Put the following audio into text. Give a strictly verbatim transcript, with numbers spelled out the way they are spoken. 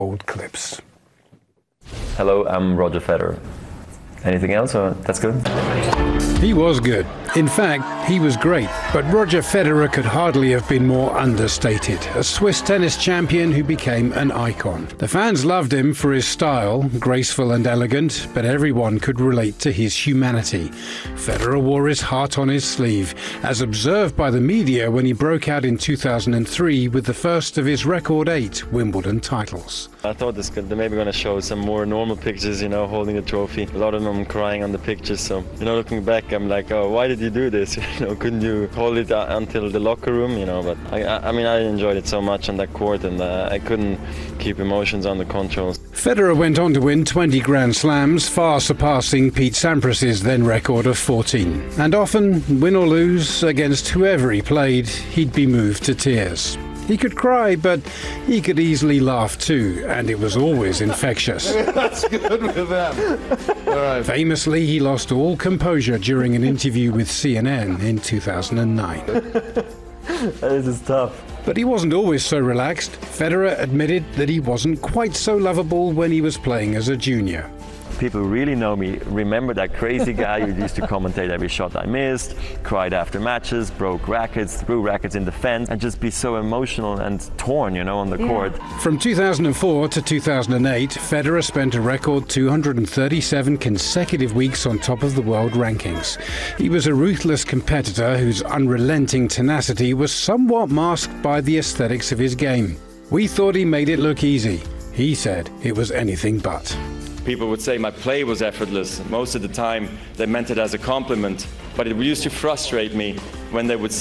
old clips. Hello, I'm Roger Federer. Anything else? Or that's good? He was good. In fact, he was great. But Roger Federer could hardly have been more understated. A Swiss tennis champion who became an icon. The fans loved him for his style, graceful and elegant, but everyone could relate to his humanity. Federer wore his heart on his sleeve, as observed by the media when he broke out in two thousand three with the first of his record eight Wimbledon titles. I thought this could, they're maybe going to show some more normal pictures, you know, holding a trophy. A lot of them crying on the pictures, so, you know, looking back, I'm like, oh, why did you do this? You know, couldn't you hold it uh, until the locker room, you know? But I, I, I mean, I enjoyed it so much on that court, and uh, I couldn't keep emotions under control. Federer went on to win twenty Grand Slams, far surpassing Pete Sampras's then record of fourteen. And often, win or lose, against whoever he played, he'd be moved to tears. He could cry, but he could easily laugh too, and it was always infectious. That's good with them. All right. Famously, he lost all composure during an interview with C N N in two thousand nine. This is tough. But he wasn't always so relaxed. Federer admitted that he wasn't quite so lovable when he was playing as a junior. People who really know me remember that crazy guy who used to commentate every shot I missed, cried after matches, broke rackets, threw rackets in the fence, and just be so emotional and torn, you know, on the yeah. court. From two thousand four to two thousand eight, Federer spent a record two hundred thirty-seven consecutive weeks on top of the world rankings. He was a ruthless competitor whose unrelenting tenacity was somewhat masked by the aesthetics of his game. We thought he made it look easy. He said it was anything but. People would say my play was effortless. Most of the time, they meant it as a compliment. But it used to frustrate me when they would